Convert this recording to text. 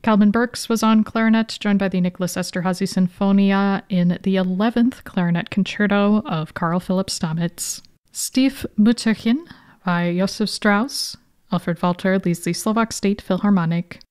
Calvin Burks was on clarinet, joined by the Nicholas Esterhazy Sinfonia in the 11th Clarinet Concerto of Carl Philipp Stamitz. Steve Mütterchen by Josef Strauss. Alfred Walter leads the Slovak State Philharmonic.